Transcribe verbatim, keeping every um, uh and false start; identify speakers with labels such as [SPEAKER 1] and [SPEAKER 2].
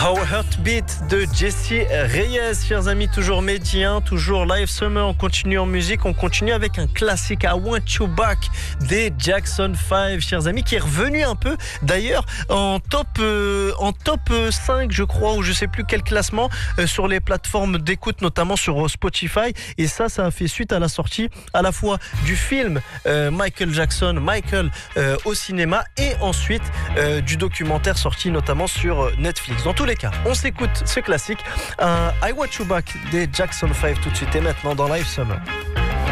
[SPEAKER 1] Our Heartbeat de Jesse Reyes, chers amis, toujours médien, toujours Live Summer. On continue en musique, on continue avec un classique, I Want You Back des Jackson five, chers amis, qui est revenu un peu d'ailleurs en top euh, en top cinq, je crois, ou je sais plus quel classement euh, sur les plateformes d'écoute, notamment sur Spotify. Et ça, ça a fait suite à la sortie à la fois du film euh, Michael Jackson, Michael euh, au cinéma, et ensuite euh, du documentaire sorti notamment sur Netflix. Dans tous les cas, on s'écoute ce classique, un I Want You Back des Jackson five tout de suite et maintenant dans Live Summer.